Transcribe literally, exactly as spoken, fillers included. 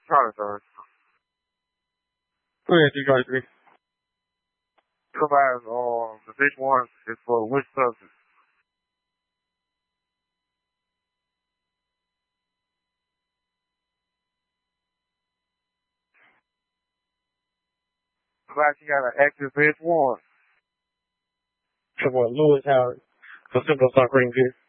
Sorry, sorry. Go ahead, you got it. Class, uh, the big one is for which subject? Class, you got an active bitch one. Come on, Lewis Howard. For simple start green here.